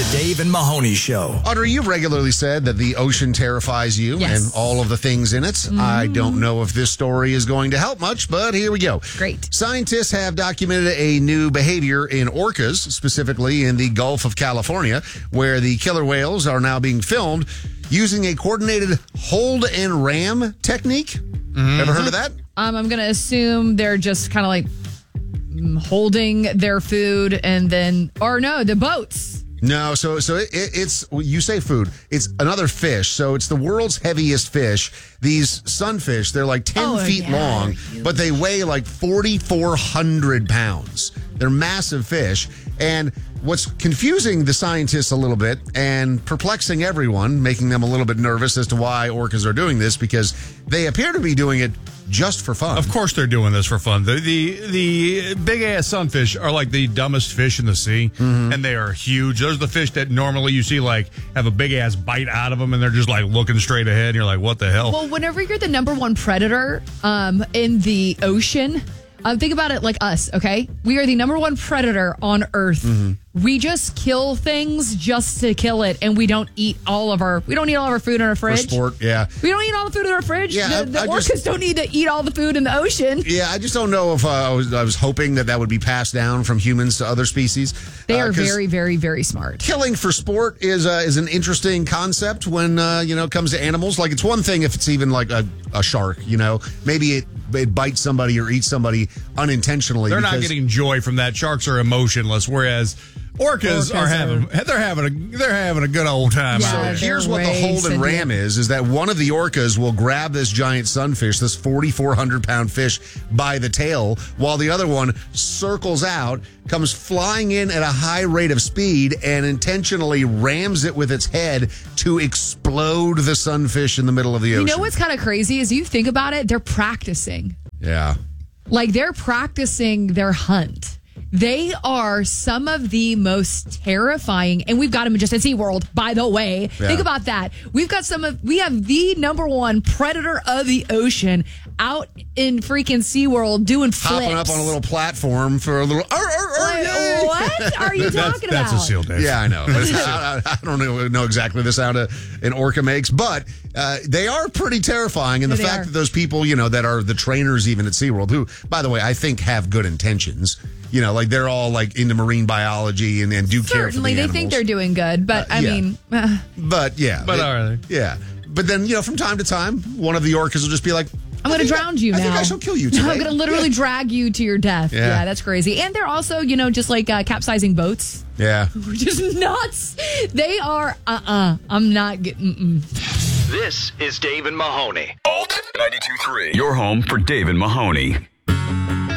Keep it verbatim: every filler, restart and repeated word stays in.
Dave and Mahoney Show. Audrey, you've regularly said that the ocean terrifies you Yes. and all of the things in it. Mm-hmm. I don't know if this story is going to help much, but here we go. Great. Scientists have documented a new behavior in orcas, specifically in the Gulf of California, where the killer whales are now being filmed using a coordinated hold and ram technique. Mm-hmm. Ever heard of that? Um, I'm going to assume they're just kind of like mm, holding their food and then, or no, the boats. No, so so it, it, it's, you say food, it's another fish. So it's the world's heaviest fish. These sunfish, they're like ten Oh, feet yeah, long, huge. but they weigh like forty-four hundred pounds. They're massive fish. And what's confusing the scientists a little bit and perplexing everyone, making them a little bit nervous as to why orcas are doing this, because they appear to be doing it just for fun. Of course they're doing this for fun. The the, the big-ass sunfish are like the dumbest fish in the sea, mm-hmm. and they are huge. Those are the fish that normally you see, like, have a big-ass bite out of them, and they're just, like, looking straight ahead, and you're like, what the hell? Well, whenever you're the number one predator um, in the ocean, um, think about it like us, okay? We are the number one predator on Earth. Mm-hmm. We just kill things just to kill it, and we don't eat all of our we don't eat all of our food in our For fridge. sport, yeah. We don't eat all the food in our fridge. Yeah, the the I- I orcas just- don't need to eat all the food in the ocean. Yeah, I just don't know if uh, I was I was hoping that that would be passed down from humans to other species. They Uh, are 'cause very, very, very smart. killing for sport is uh, is an interesting concept when uh, you know it comes to animals. Like, it's one thing if it's even like a, a shark, you know, maybe it it bites somebody or eats somebody unintentionally. They're not because- getting joy from that. Sharks are emotionless, whereas orcas, Orcas are having are- they're having a they're having a good old time. Yeah, out So there. here's they're what the way hold and sentient. ram is, is that one of the orcas will grab this giant sunfish, this forty-four hundred pound fish, by the tail, while the other one circles out, comes flying in at a high rate of speed, and intentionally rams it with its head to explode the sunfish in the middle of the ocean. You know what's kind of crazy is you think about it, they're practicing. Yeah. Like, they're practicing their hunt. They are some of the most terrifying, and we've got them just at SeaWorld, by the way. Yeah. Think about that. We've got some of, we have the number one predator of the ocean out in freaking SeaWorld doing flips. Hopping up on a little platform for a little. Arr, arr, arr, Like, yay! what are you that's, talking that's about? a seal, Dave. Yeah, I know. I, I, I don't know, know exactly the sound a, an orca makes, but uh, they are pretty terrifying. And the They fact are. that those people, you know, that are the trainers even at SeaWorld, who, by the way, I think have good intentions. You know, like, they're all like into marine biology and, and do care for the Certainly, they animals. think they're doing good, but Uh, I yeah. mean, uh, But yeah. But it- are they? Yeah. But then, you know, from time to time, one of the orcas will just be like, I'm going to drown you I now. think I shall kill you today. I'm going to literally drag you to your death. Yeah. Yeah. That's crazy. And they're also, you know, just like uh, capsizing boats. Yeah. Which is nuts. They are, uh-uh. I'm not getting, mm-mm. This is Dave and Mahoney. Alt ninety-two point three. Your home for Dave and Mahoney.